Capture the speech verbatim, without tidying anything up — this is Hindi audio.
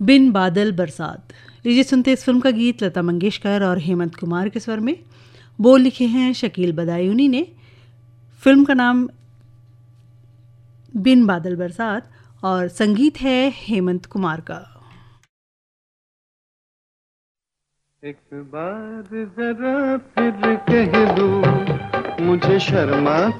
बिन बादल बरसात। लीजिए सुनते इस फिल्म का गीत लता मंगेशकर और हेमंत कुमार के स्वर में। बोल लिखे हैं शकील बदायूनी ने। फिल्म का नाम बिन बादल बरसात और संगीत है हेमंत कुमार का। एक बार जरा फिर कह दूं, मुझे शर्मा